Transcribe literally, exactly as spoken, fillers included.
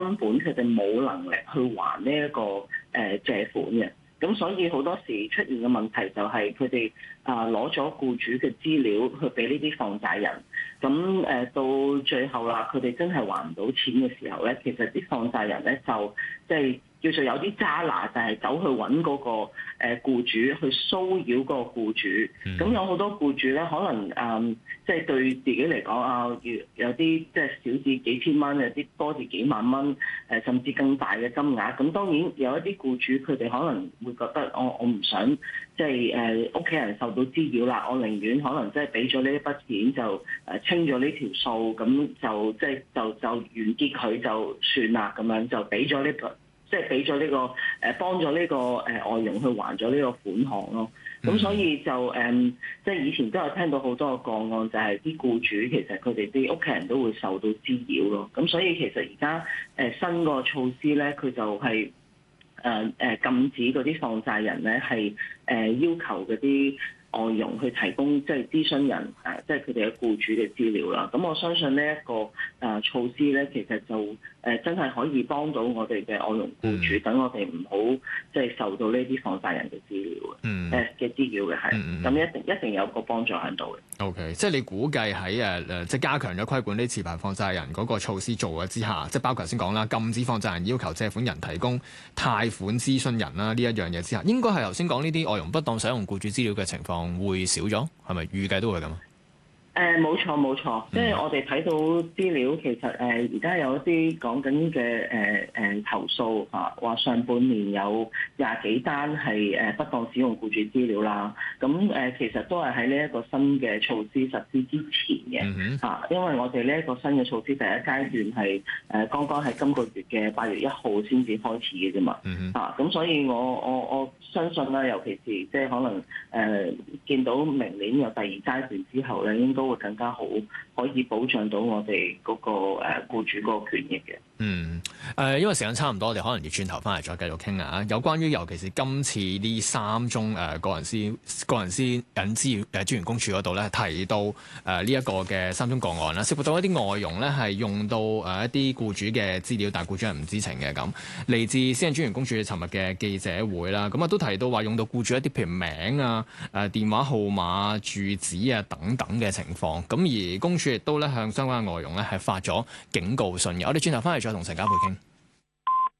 根本佢哋冇能力去還呢、這、一個誒、呃、借款嘅。咁所以好多時出現嘅問題就係佢哋啊攞咗僱主嘅資料去俾呢啲放債人，咁誒到最後啦，佢哋真係還唔到錢嘅時候咧，其實啲放債人咧就即係叫做有啲渣拿，就係走去揾嗰個誒僱主去騷擾個僱主。咁有好多僱主咧，可能誒即係對自己嚟講啊，有啲即係少至幾千蚊，有啲多至幾萬蚊，誒甚至更大嘅金額。咁當然有一啲僱主佢哋可能會覺得我我唔想即係誒屋企人受到滋擾啦，我寧願可能即係俾咗呢一筆錢就誒清咗呢條數，咁就即係就就完結佢就算啦，咁樣就俾咗呢個即係俾咗呢個誒幫咗呢個誒外傭去還咗呢個款項咯。咁所以就誒即係以前都有聽到好多個個案，就係啲僱主其實佢哋啲屋企人都會受到滋擾咯。咁所以其實而家誒新個措施咧，佢就係、是。誒誒禁止嗰啲放債人咧係誒要求嗰啲外傭去提供即係諮詢人誒，即係佢哋嘅僱主嘅資料啦。咁我相信呢一個誒措施咧，其實就誒真係可以幫到我哋嘅外傭僱主，等、嗯、我哋唔好即係受到呢啲放債人嘅資料嘅誒嘅資料嘅係，咁、嗯嗯、一定一定有個幫助喺度嘅。 O、okay, K， 即係你估計喺誒誒，即係加強咗規管啲持牌放債人嗰個措施做咗之下，即係包括頭先講啦，禁止放債人要求借款人提供貸款諮詢人啦，呢一樣嘢之下，應該係頭先講呢啲外傭不當使用僱主資料嘅情況會少咗，係咪預計都會咁？ 誒冇錯冇錯，即係我哋睇到資料，其實誒而家有一啲講緊嘅誒誒投訴嚇，話上半年有廿幾單係誒不當使用僱主資料啦。咁誒其實都係喺呢一個新嘅措施實施之前嘅嚇，因為我哋呢一個新嘅措施第一階段係誒剛剛喺今個月嘅八月一號先至開始嘅啫嘛嚇，咁所以我我我相信啦，尤其是即係可能誒見到明年有第二階段之後咧，應該都會更加好，可以保障到我哋嗰個誒僱主嗰個權益嘅。 嗯，誒、呃，因為時間差唔多，我哋可能要轉頭翻嚟再繼續傾啊。有關於尤其是今次呢三宗誒、呃、個人私個人私隱資誒專員公署嗰度咧提到誒呢一個嘅三宗個案啦，涉及到一啲外傭咧係用到誒、呃、一啲僱主嘅資料，但係僱主係唔知情嘅咁。嚟自私隱專員公署尋日嘅記者會啦，咁啊都提到話用到僱主一啲譬如名啊、誒、呃、電話號碼、住址啊等等嘅情況。咁而公署亦都咧向相關嘅外傭咧係發咗警告信嘅。我哋轉頭翻嚟再同陳家珮傾。